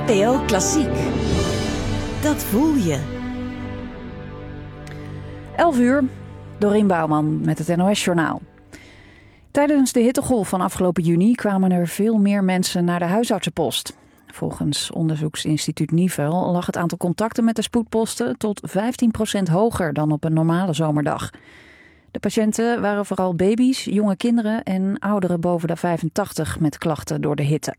NPO Klassiek. Dat voel je. 11:00, Dorien Bouwman met het NOS-journaal. Tijdens de hittegolf van afgelopen juni kwamen er veel meer mensen naar de huisartsenpost. Volgens onderzoeksinstituut Nivel lag het aantal contacten met de spoedposten tot 15% hoger dan op een normale zomerdag. De patiënten waren vooral baby's, jonge kinderen en ouderen boven de 85 met klachten door de hitte.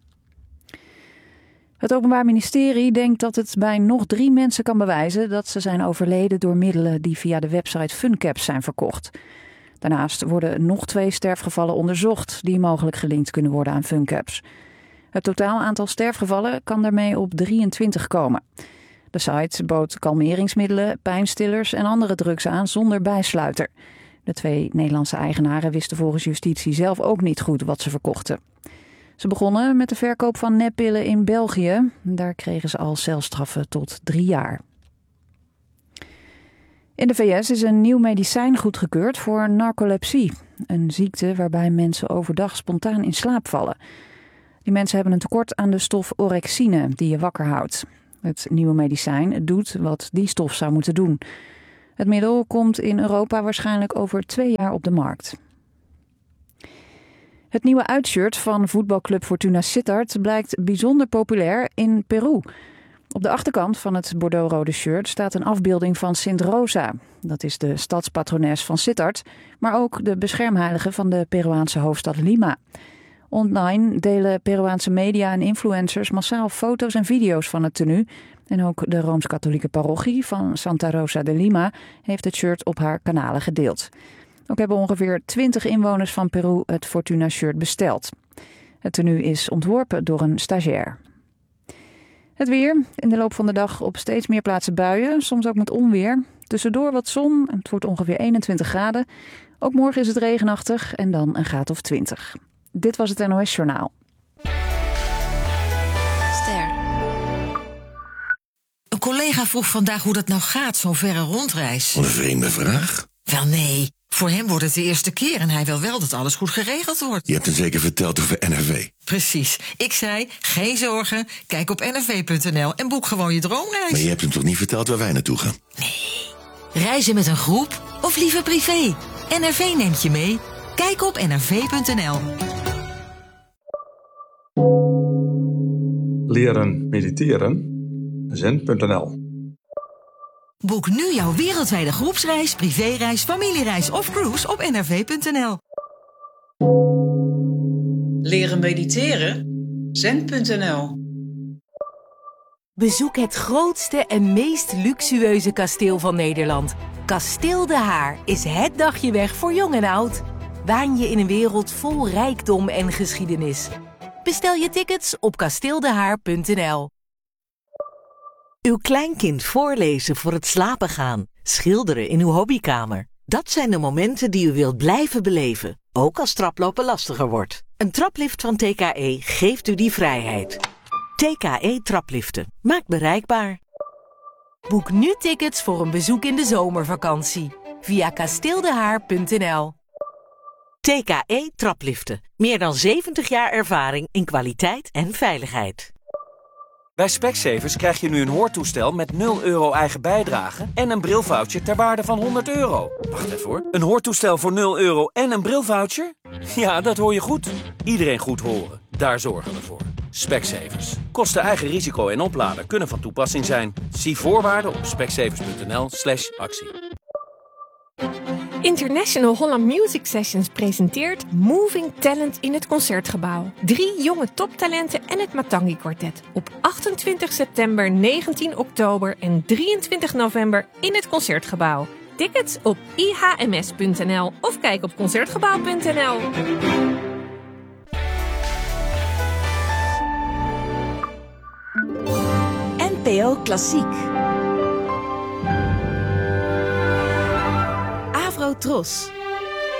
Het Openbaar Ministerie denkt dat het bij nog 3 mensen kan bewijzen dat ze zijn overleden door middelen die via de website FunCaps zijn verkocht. Daarnaast worden nog 2 sterfgevallen onderzocht die mogelijk gelinkt kunnen worden aan FunCaps. Het totaal aantal sterfgevallen kan daarmee op 23 komen. De site bood kalmeringsmiddelen, pijnstillers en andere drugs aan zonder bijsluiter. De 2 Nederlandse eigenaren wisten volgens justitie zelf ook niet goed wat ze verkochten. Ze begonnen met de verkoop van neppillen in België. Daar kregen ze al celstraffen tot 3 jaar. In de VS is een nieuw medicijn goedgekeurd voor narcolepsie. Een ziekte waarbij mensen overdag spontaan in slaap vallen. Die mensen hebben een tekort aan de stof orexine die je wakker houdt. Het nieuwe medicijn doet wat die stof zou moeten doen. Het middel komt in Europa waarschijnlijk over 2 jaar op de markt. Het nieuwe uitshirt van voetbalclub Fortuna Sittard blijkt bijzonder populair in Peru. Op de achterkant van het bordeauxrode shirt staat een afbeelding van Sint Rosa. Dat is de stadspatrones van Sittard, maar ook de beschermheilige van de Peruaanse hoofdstad Lima. Online delen Peruaanse media en influencers massaal foto's en video's van het tenue. En ook de Rooms-Katholieke parochie van Santa Rosa de Lima heeft het shirt op haar kanalen gedeeld. Ook hebben ongeveer 20 inwoners van Peru het Fortuna-shirt besteld. Het tenue is ontworpen door een stagiair. Het weer. In de loop van de dag op steeds meer plaatsen buien, soms ook met onweer. Tussendoor wat zon en het wordt ongeveer 21 graden. Ook morgen is het regenachtig en dan een graad of 20. Dit was het NOS-journaal. Ster. Een collega vroeg vandaag hoe dat nou gaat, zo'n verre rondreis. Wat een vreemde vraag. Wel nee, voor hem wordt het de eerste keer en hij wil wel dat alles goed geregeld wordt. Je hebt hem zeker verteld over NRV. Precies. Ik zei, geen zorgen, kijk op nrv.nl en boek gewoon je droomreis. Maar je hebt hem toch niet verteld waar wij naartoe gaan? Nee. Reizen met een groep of liever privé? NRV neemt je mee. Kijk op nrv.nl. Leren mediteren. Zen.nl. Boek nu jouw wereldwijde groepsreis, privéreis, familiereis of cruise op nrv.nl. Leren mediteren? Zen.nl. Bezoek het grootste en meest luxueuze kasteel van Nederland. Kasteel De Haar is het dagje weg voor jong en oud. Waan je in een wereld vol rijkdom en geschiedenis. Bestel je tickets op kasteeldehaar.nl. Uw kleinkind voorlezen voor het slapen gaan. Schilderen in uw hobbykamer. Dat zijn de momenten die u wilt blijven beleven. Ook als traplopen lastiger wordt. Een traplift van TKE geeft u die vrijheid. TKE Trapliften. Maakt bereikbaar. Boek nu tickets voor een bezoek in de zomervakantie. Via kasteeldehaar.nl. TKE Trapliften. Meer dan 70 jaar ervaring in kwaliteit en veiligheid. Bij Specsavers krijg je nu een hoortoestel met €0 eigen bijdrage en een brilvoucher ter waarde van €100. Wacht even hoor. Een hoortoestel voor €0 en een brilvoucher? Ja, dat hoor je goed. Iedereen goed horen. Daar zorgen we voor. Specsavers. Kosten eigen risico en opladen kunnen van toepassing zijn. Zie voorwaarden op specsavers.nl/actie. International Holland Music Sessions presenteert Moving Talent in het Concertgebouw. 3 jonge toptalenten en het Matangi Quartet. Op 28 september, 19 oktober en 23 november in het Concertgebouw. Tickets op ihms.nl of kijk op concertgebouw.nl. NPO Klassiek. Avro Tros.